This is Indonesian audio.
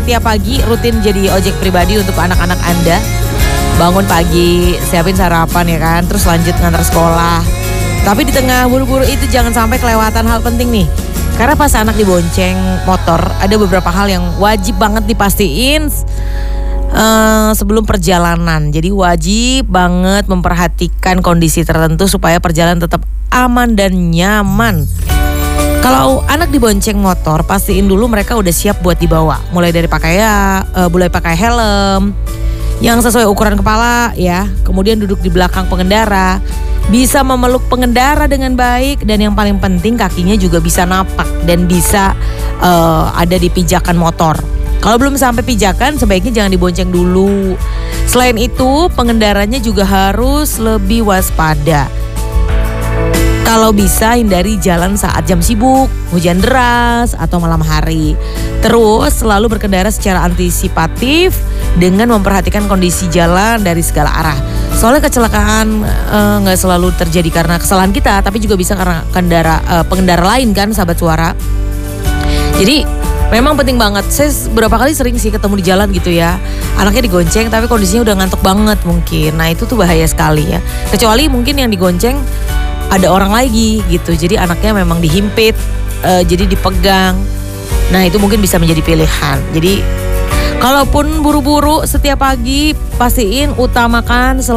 setiap pagi rutin jadi ojek pribadi untuk anak-anak Anda? Bangun pagi, siapin sarapan ya kan, terus lanjut ngantar sekolah. Tapi di tengah buru-buru itu jangan sampai kelewatan hal penting nih. Karena pas anak dibonceng motor, ada beberapa hal yang wajib banget dipastiin sebelum perjalanan. Jadi wajib banget memperhatikan kondisi tertentu supaya perjalanan tetap aman dan nyaman. Kalau anak dibonceng motor, pastiin dulu mereka udah siap buat dibawa. Mulai dari mulai pakai helm yang sesuai ukuran kepala ya. Kemudian duduk di belakang pengendara, bisa memeluk pengendara dengan baik, dan yang paling penting kakinya juga bisa napak dan bisa ada di pijakan motor. Kalau belum sampai pijakan sebaiknya jangan dibonceng dulu. Selain itu pengendaranya juga harus lebih waspada. Kalau bisa hindari jalan saat jam sibuk, hujan deras, atau malam hari. Terus selalu berkendara secara antisipatif dengan memperhatikan kondisi jalan dari segala arah. Soalnya kecelakaan gak selalu terjadi karena kesalahan kita, tapi juga bisa karena pengendara lain kan, sahabat suara. Jadi memang penting banget. Saya beberapa kali sering sih ketemu di jalan gitu ya, anaknya digonceng tapi kondisinya udah ngantuk banget mungkin. Nah itu tuh bahaya sekali ya. Kecuali mungkin yang digonceng ada orang lagi gitu, jadi anaknya memang dihimpit, jadi dipegang. Nah itu mungkin bisa menjadi pilihan. Jadi kalaupun buru-buru setiap pagi, pastiin utamakan